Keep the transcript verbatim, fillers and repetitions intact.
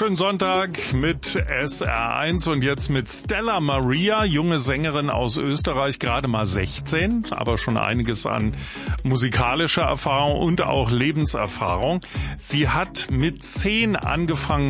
Schönen Sonntag mit S R eins und jetzt mit Stella Maria, junge Sängerin aus Österreich, gerade mal sechzehn, aber schon einiges an musikalischer Erfahrung und auch Lebenserfahrung. Sie hat mit zehn angefangen